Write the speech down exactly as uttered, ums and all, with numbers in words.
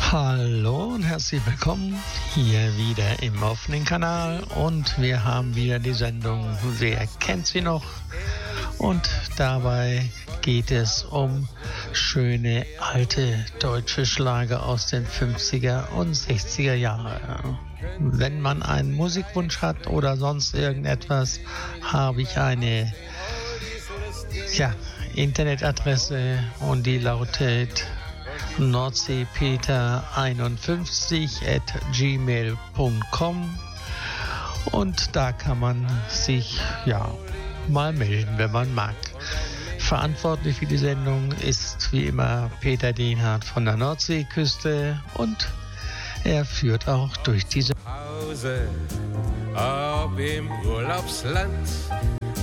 Hallo und herzlich willkommen hier wieder im offenen Kanal und wir haben wieder die Sendung Wer kennt sie noch? Und dabei geht es um schöne alte deutsche Schlager aus den fünfziger und sechziger Jahren. Wenn man einen Musikwunsch hat oder sonst irgendetwas, habe ich eine ja, Internetadresse und die lautet nordseepeter einundfünfzig at gmail punkt com und da kann man sich ja mal melden, wenn man mag. Verantwortlich für die Sendung ist wie immer Peter Dienhardt von der Nordseeküste und er führt auch durch diese Hause, ob im Urlaubsland